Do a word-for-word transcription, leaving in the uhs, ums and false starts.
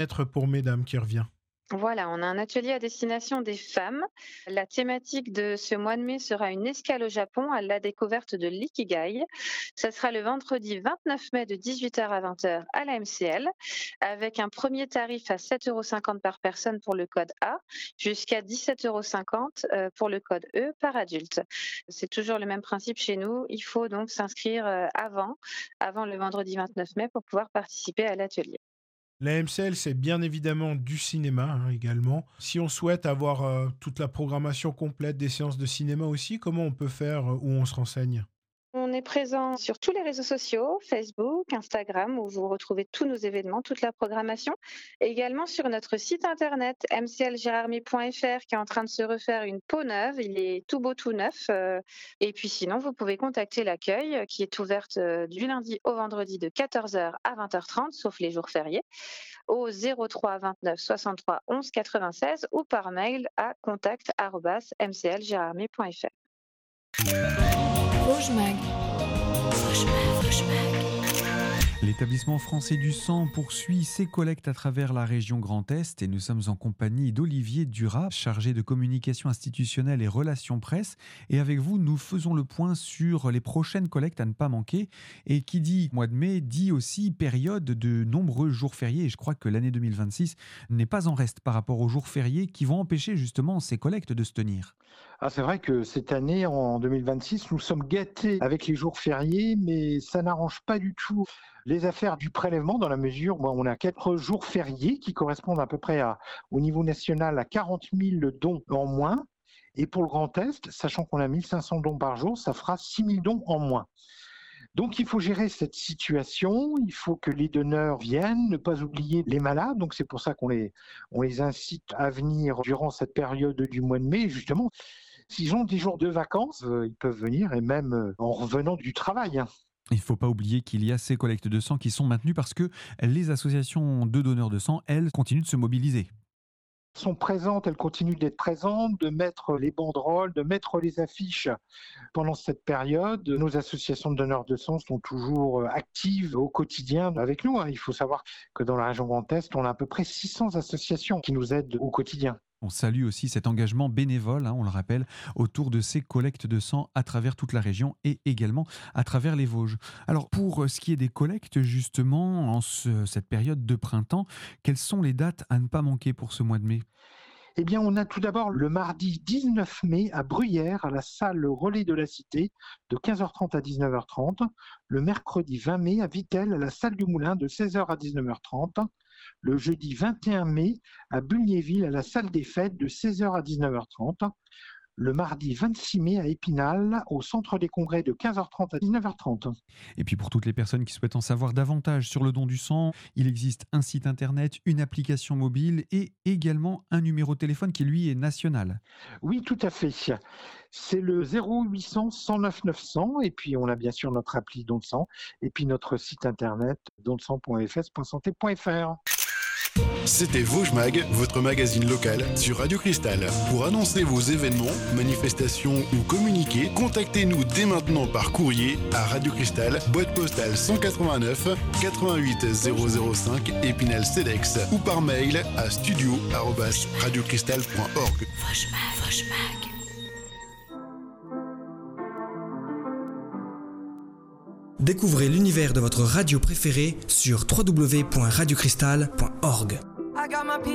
Être pour mesdames qui revient. Voilà, on a un atelier à destination des femmes. La thématique de ce mois de mai sera une escale au Japon à la découverte de l'ikigai. Ça sera le vendredi vingt-neuf mai de dix-huit heures à vingt heures à la M C L, avec un premier tarif à sept euros cinquante par personne pour le code A, jusqu'à dix-sept euros cinquante euh, pour le code E par adulte. C'est toujours le même principe chez nous. Il faut donc s'inscrire euh, avant, avant le vendredi vingt-neuf mai pour pouvoir participer à l'atelier. La M C L, c'est bien évidemment du cinéma hein, également. Si on souhaite avoir euh, toute la programmation complète des séances de cinéma aussi, comment on peut faire, euh, où on se renseigne? On est présent sur tous les réseaux sociaux, Facebook, Instagram, où vous retrouvez tous nos événements, toute la programmation. Et également sur notre site internet m c l gérardmer point f r qui est en train de se refaire une peau neuve. Il est tout beau, tout neuf. euh, Et puis sinon, vous pouvez contacter l'accueil euh, qui est ouverte euh, du lundi au vendredi de quatorze heures à vingt heures trente, sauf les jours fériés, au zéro trois vingt-neuf soixante-trois onze quatre-vingt-seize ou par mail à contact arobase m c l gérardmer point f r. Rouge Mag. Rouge Mag, Rouge Mag. L'établissement français du sang poursuit ses collectes à travers la région Grand Est et nous sommes en compagnie d'Olivier Duras, chargé de communication institutionnelle et relations presse. Et avec vous, nous faisons le point sur les prochaines collectes à ne pas manquer. Et qui dit mois de mai, dit aussi période de nombreux jours fériés. Et je crois que l'année deux mille vingt-six n'est pas en reste par rapport aux jours fériés qui vont empêcher justement ces collectes de se tenir. Ah, c'est vrai que cette année, en deux mille vingt-six, nous sommes gâtés avec les jours fériés, mais ça n'arrange pas du tout les affaires du prélèvement dans la mesure où on a quatre jours fériés qui correspondent à peu près à, au niveau national à quarante mille dons en moins. Et pour le Grand Est, sachant qu'on a mille cinq cents dons par jour, ça fera six mille dons en moins. Donc il faut gérer cette situation, il faut que les donneurs viennent, ne pas oublier les malades. Donc c'est pour ça qu'on les, on les incite à venir durant cette période du mois de mai, justement. S'ils ont des jours de vacances, euh, ils peuvent venir et même euh, en revenant du travail. hein. Il ne faut pas oublier qu'il y a ces collectes de sang qui sont maintenues parce que les associations de donneurs de sang, elles, continuent de se mobiliser. Sont présentes, elles continuent d'être présentes, de mettre les banderoles, de mettre les affiches pendant cette période. Nos associations de donneurs de sang sont toujours actives au quotidien avec nous. hein. Il faut savoir que dans la région Grand Est, on a à peu près six cents associations qui nous aident au quotidien. On salue aussi cet engagement bénévole, hein, on le rappelle, autour de ces collectes de sang à travers toute la région et également à travers les Vosges. Alors pour ce qui est des collectes, justement, en ce- cette période de printemps, quelles sont les dates à ne pas manquer pour ce mois de mai ? Eh bien, on a tout d'abord le mardi dix-neuf mai à Bruyères, à la salle Relais de la Cité, de quinze heures trente à dix-neuf heures trente. Le mercredi vingt mai à Vittel, à la salle du Moulin, de seize heures à dix-neuf heures trente. Le jeudi vingt et un mai à Bulgnéville, à la salle des fêtes, de seize heures à dix-neuf heures trente. Le mardi vingt-six mai à Épinal, au centre des congrès, de quinze heures trente à dix-neuf heures trente. Et puis pour toutes les personnes qui souhaitent en savoir davantage sur le don du sang, il existe un site internet, une application mobile et également un numéro de téléphone qui lui est national. Oui, tout à fait. C'est le zéro huit cents cent neuf neuf cents, et puis on a bien sûr notre appli Don de sang, et puis notre site internet don de sang point f s point santé point f r. C'était Vosges Mag, votre magazine local sur Radio Cristal. Pour annoncer vos événements, manifestations ou communiquer, contactez-nous dès maintenant par courrier à Radio Cristal, boîte postale cent quatre-vingt-neuf quatre-vingt-huit zéro zéro cinq Épinal Cedex ou par mail à studio arobase radiocristal point org. Rouge Mag, Rouge Mag. Découvrez l'univers de votre radio préférée sur w w w point radio cristal point org.